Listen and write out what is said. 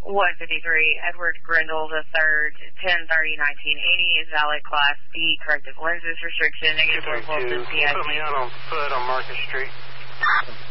153, Edward Grindle III, 10/30/1980, is valid Class B, corrective lenses restriction, -4 volts in PIC. Put me out on foot on Market Street.